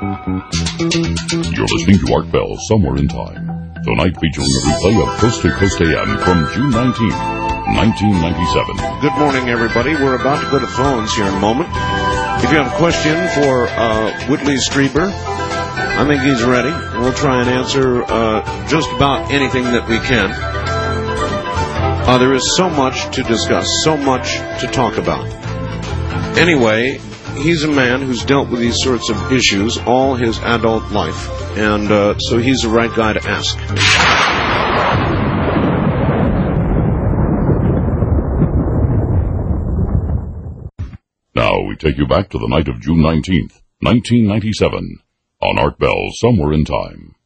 You're listening to Art Bell, Somewhere in Time. Tonight featuring a replay of Coast to Coast AM from June 19th, 1997. Good morning, everybody. We're about to go to phones here in a moment. If you have a question for Whitley Strieber, I think he's ready. We'll try and answer just about anything that we can. There is so much to discuss, so much to talk about. Anyway, he's a man who's dealt with these sorts of issues all his adult life, and so he's the right guy to ask. Now we take you back to the night of June 19th, 1997, on Art Bell, Somewhere in Time.